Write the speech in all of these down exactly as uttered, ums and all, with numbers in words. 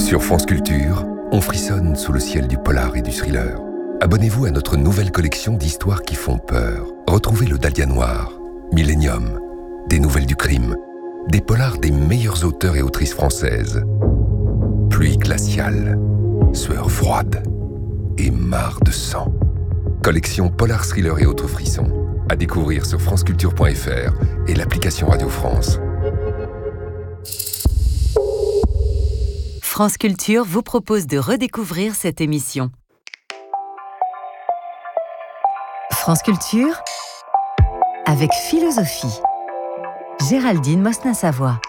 Sur France Culture, on frissonne sous le ciel du polar et du thriller. Abonnez-vous à notre nouvelle collection d'histoires qui font peur. Retrouvez le Dahlia Noir, Millennium, des nouvelles du crime, des polars des meilleurs auteurs et autrices françaises. Pluie glaciale, sueur froide et mare de sang. Collection polar, thriller et autres frissons. À découvrir sur franceculture point f r et l'application Radio France. France Culture vous propose de redécouvrir cette émission. France Culture avec Philosophie. Géraldine Mosna-Savoie.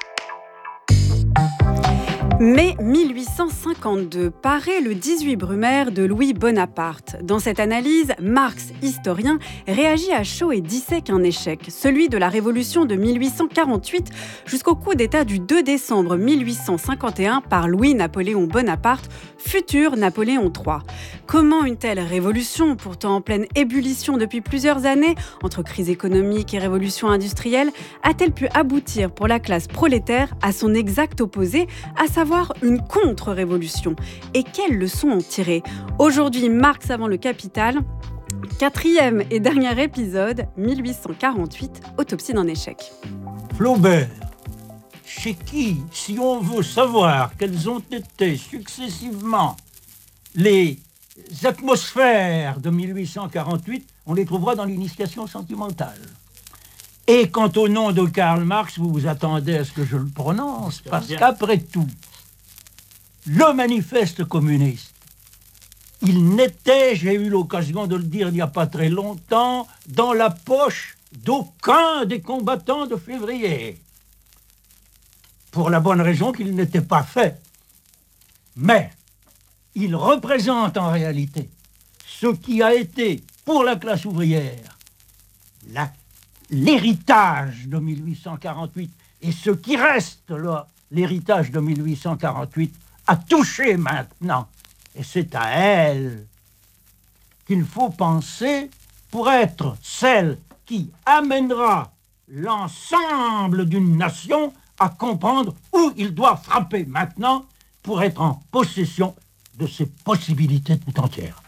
Mai mille huit cent cinquante-deux, paraît le dix-huit Brumaire de Louis Bonaparte. Dans cette analyse, Marx, historien, réagit à chaud et dissèque un échec, celui de la Révolution de mille huit cent quarante-huit jusqu'au coup d'État du deux décembre mille huit cent cinquante et un par Louis-Napoléon Bonaparte, futur Napoléon trois. Comment une telle révolution, pourtant en pleine ébullition depuis plusieurs années, entre crise économique et révolution industrielle, a-t-elle pu aboutir pour la classe prolétaire à son exact opposé, à savoir une contre-révolution? Et quelles leçons en tirer? Aujourd'hui, Marx avant le Capital, quatrième et dernier épisode, mille huit cent quarante-huit, autopsie d'un échec. Flaubert, chez qui, si on veut savoir quelles ont été successivement les atmosphères de mille huit cent quarante-huit, on les trouvera dans l'initiation sentimentale. Et quant au nom de Karl Marx, vous vous attendez à ce que je le prononce, parce qu'après tout, le manifeste communiste, il n'était, j'ai eu l'occasion de le dire il n'y a pas très longtemps, dans la poche d'aucun des combattants de février. Pour la bonne raison qu'il n'était pas fait. Mais il représente en réalité ce qui a été, pour la classe ouvrière, la, l'héritage de mille huit cent quarante-huit, et ce qui reste là, l'héritage de mille huit cent quarante-huit, a touché maintenant. Et c'est à elle qu'il faut penser pour être celle qui amènera l'ensemble d'une nation à comprendre où il doit frapper maintenant pour être en possession de ses possibilités tout entières.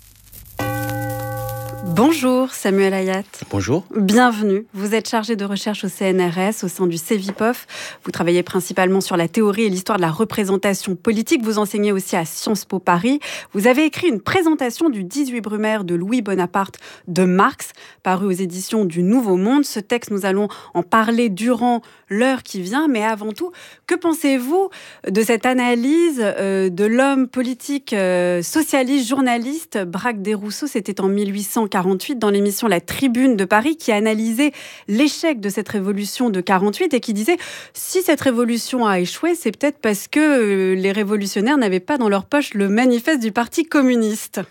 Bonjour Samuel Hayat. Bonjour. Bienvenue. Vous êtes chargé de recherche au C N R S, au sein du Cevipof. Vous travaillez principalement sur la théorie et l'histoire de la représentation politique. Vous enseignez aussi à Sciences Po Paris. Vous avez écrit une présentation du dix-huit Brumaire de Louis Bonaparte de Marx, paru aux éditions du Nouveau Monde. Ce texte, nous allons en parler durant l'heure qui vient. Mais avant tout, que pensez-vous de cette analyse euh, de l'homme politique euh, socialiste, journaliste, Braque Desrousseaux? C'était en mille huit cent quarante-huit dans l'émission La Tribune de Paris, qui analysait l'échec de cette révolution de quarante-huit et qui disait si cette révolution a échoué, c'est peut-être parce que les révolutionnaires n'avaient pas dans leur poche le manifeste du Parti communiste.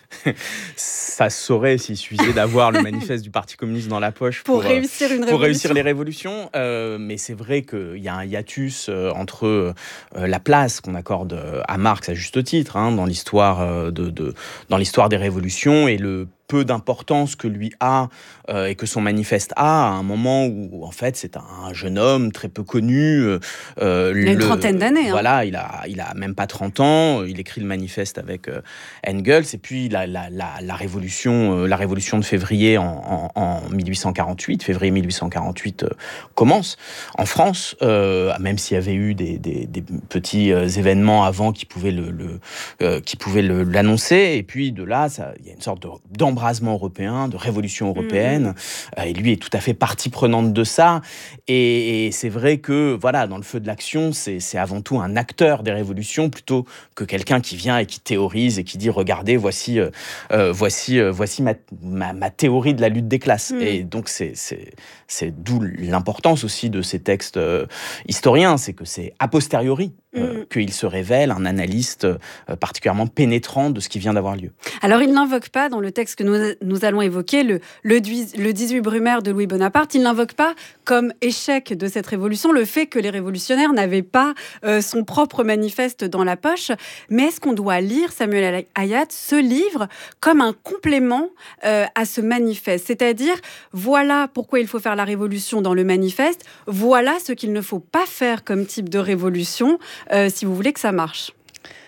Ça se saurait s'il suffisait d'avoir le manifeste du Parti communiste dans la poche pour, pour réussir une pour révolution. réussir les révolutions. Euh, mais c'est vrai qu'il y a un hiatus euh, entre euh, la place qu'on accorde à Marx à juste titre hein, dans l'histoire euh, de, de dans l'histoire des révolutions et le peu d'importance que lui a euh, et que son manifeste a à un moment où en fait c'est un jeune homme très peu connu. Euh, il a une le, trentaine d'années. Voilà, hein. il a il a même pas trente ans. Il écrit le manifeste avec euh, Engels et puis la la la, la révolution euh, la révolution de février en, en, en mille huit cent quarante-huit, février mille huit cent quarante-huit euh, commence en France. Euh, même s'il y avait eu des des, des petits euh, événements avant qui pouvaient le, le euh, qui pouvaient le, l'annoncer et puis de là ça il y a une sorte de d'embrasement européen, de révolution européenne, mmh. et lui est tout à fait partie prenante de ça, et, et c'est vrai que, voilà, dans le feu de l'action, c'est, c'est avant tout un acteur des révolutions, plutôt que quelqu'un qui vient et qui théorise et qui dit, regardez, voici, euh, euh, voici, euh, voici ma, ma, ma théorie de la lutte des classes, mmh. et donc c'est, c'est, c'est d'où l'importance aussi de ces textes euh, historiens, c'est que c'est a posteriori euh, mmh. qu'il se révèle un analyste euh, particulièrement pénétrant de ce qui vient d'avoir lieu. Alors il n'invoque pas, dans le texte que nous, nous allons évoquer, le, le, le dix-huit Brumaire de Louis Bonaparte, il n'invoque pas comme échec de cette révolution le fait que les révolutionnaires n'avaient pas euh, son propre manifeste dans la poche, mais est-ce qu'on doit lire, Samuel Hayat, ce livre comme un complément euh, à ce manifeste? C'est-à-dire, voilà pourquoi il faut faire la révolution dans le manifeste, voilà ce qu'il ne faut pas faire comme type de révolution euh, si vous voulez que ça marche.